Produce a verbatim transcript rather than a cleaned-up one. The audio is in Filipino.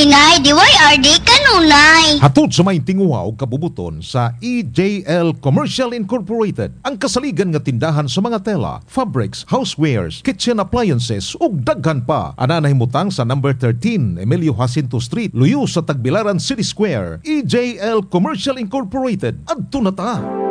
Inay, D Y R D kanunay. Hatod sa may tinguha o kabubuton sa E J L Commercial Incorporated, ang kasaligan nga tindahan sa mga tela, fabrics, housewares, kitchen appliances ug daghan pa. Ana nahimutang sa number thirteen Emilio Jacinto Street, luyo sa Tagbilaran City Square. E J L Commercial Incorporated. Adto na ta.